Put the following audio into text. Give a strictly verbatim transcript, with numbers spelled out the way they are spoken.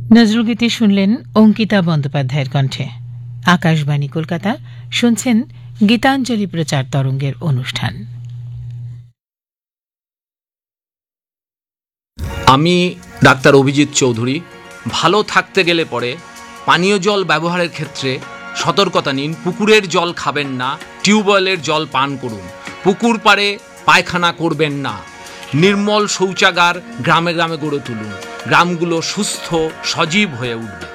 নজরুলগীতি শুনলেন অঙ্কিতা বন্দ্যোপাধ্যায়ের কণ্ঠে। আকাশবাণী কলকাতা, শুনছেন গীতাঞ্জলি প্রচার তরঙ্গের অনুষ্ঠান। আমি ডাক্তার অভিজিৎ চৌধুরী। ভালো থাকতে গেলে পরে পানীয় জল ব্যবহারের ক্ষেত্রে সতর্কতা নিন। পুকুরের জল খাবেন না, টিউবওয়েলের জল পান করুন। পুকুর পাড়ে পায়খানা করবেন না। নির্মল শৌচাগার গ্রামে গ্রামে গড়ে তুলুন। গ্রামগুলো সুস্থ সজীব হয়ে উঠবে।